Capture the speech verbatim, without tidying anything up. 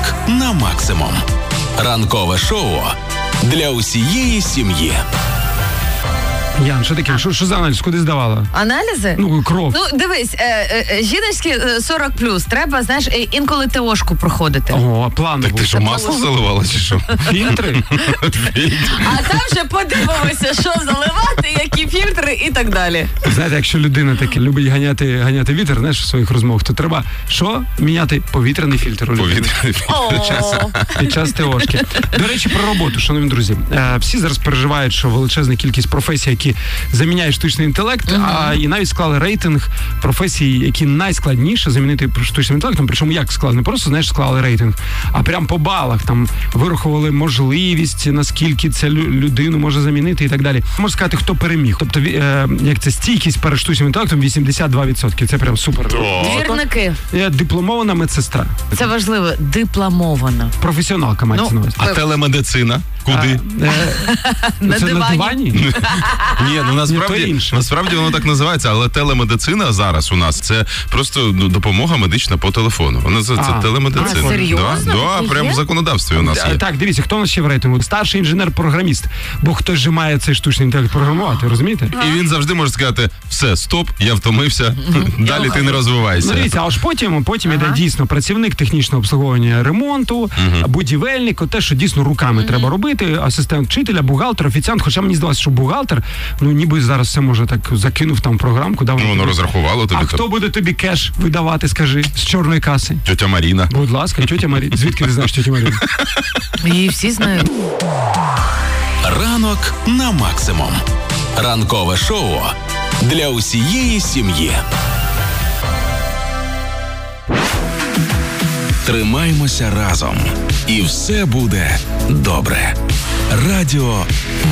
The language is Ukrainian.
Ранок на максимум. Ранкове шоу для усієї сім'ї. Ян, що таке? Що, що за аналіз? Куди здавала? Аналізи? Ну, кров. Ну, дивись, е, е, жіночки сорок плюс, треба, знаєш, інколи ТОшку проходити. О, план. Так ти що, масло заливала чи що? Фільтри? А там вже подивимося, що заливати, які фільтри і так далі. Знаєте, якщо людина таки любить ганяти, ганяти вітер, знаєш, в своїх розмовах, то треба що? Міняти повітряний фільтр. у людини. Повітряний фільтр. Під час ТОшки. До речі, про роботу, шановні друзі. Е, всі зараз переживають, що величезна кількість професій, які заміняють штучний інтелект, uh-huh. а і навіть склали рейтинг професій, які найскладніше замінити штучним інтелектом. Причому як склали? Не просто, знаєш, склали рейтинг, а прям по балах. Там вирахували можливість, наскільки це людину може замінити і так далі. Можна сказати, хто переміг. Тобто, е, як це, стійкість перед штучним інтелектом вісімдесят два відсотки. Це прям супер. Двірники. Дипломована медсестра. Це важливо. Дипломована. Професіоналка мається Ну, на увазі. А телемедицина? Куди? А, е, на це дивані. на дивані? Ні, ну насправді, насправді воно так називається, але телемедицина зараз у нас це просто ну, допомога медична по телефону. Вона це, це А, телемедицина. а, серйозно? Да, да, Таке прямо є? в законодавстві у нас є. Так, дивіться, хто у нас ще в рейтингу? Старший інженер-програміст. Бо хтось же має цей штучний інтелект програмувати, розумієте? І він завжди може сказати: все, стоп, я втомився, далі ти не розвивайся. Ну, дивіться, а аж потім, потім Ага. іде дійсно працівник технічного обслуговування ремонту, будівельник, от те, що дійсно руками треба робити, асистент вчителя, бухгалтер, офіціант. Хоча мені здалося, що бухгалтер, ну ніби зараз все може так закинув там програмку. Да, Ну, воно тобі- розрахувало тобі. А хто буде тобі кеш видавати, скажи, з чорної каси? Тьотя Маріна. Будь ласка, тьотя Маріна. Звідки ти знаєш тьотю Маріну? Її всі знають. Ранок на максимум. Ранкове шоу для усієї сім'ї. Тримаймося разом. І все буде добре. Радіо